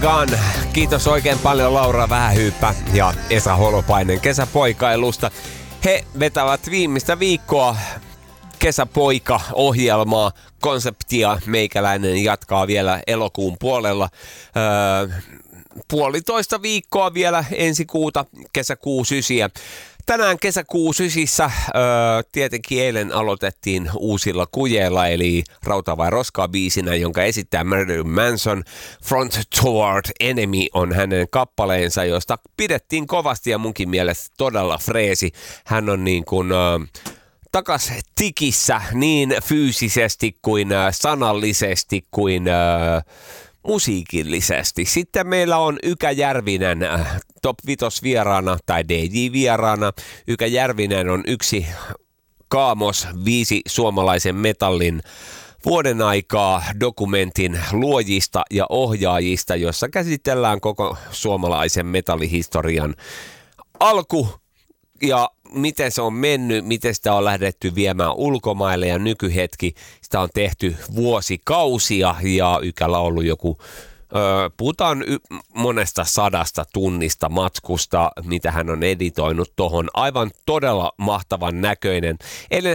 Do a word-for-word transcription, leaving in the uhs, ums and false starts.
Gan. Kiitos oikein paljon Laura Vähähyyppä ja Esa Holopainen kesäpoikailusta. He vetävät viimeistä viikkoa kesäpoika-ohjelmaa, konseptia. Meikäläinen jatkaa vielä elokuun puolella. Öö, puolitoista viikkoa vielä ensi kuuta, kesäkuu sysiä. Tänään kesäkuu sysissä, öö, tietenkin eilen aloitettiin uusilla kujeilla, eli Rauta vai roskaa -biisinä, jonka esittää Marilyn Manson. Front Toward Enemy on hänen kappaleensa, josta pidettiin kovasti ja munkin mielestä todella freesi. Hän on niin kuin öö, takas tikissä niin fyysisesti kuin öö, sanallisesti kuin öö, musiikillisesti. Sitten meillä on Ykä Järvinen äh, top vitos vieraana tai D J vieraana. Ykä Järvinen on yksi kaamos viisi suomalaisen metallin vuoden aikaa dokumentin luojista ja ohjaajista, jossa käsitellään koko suomalaisen metallihistorian alku ja miten se on mennyt, miten sitä on lähdetty viemään ulkomaille ja nykyhetki. Sitä on tehty vuosikausia ja Ykällä on ollut joku, öö, puhutaan y- monesta sadasta tunnista matkusta, mitä hän on editoinut tohon. Aivan todella mahtavan näköinen. Eilen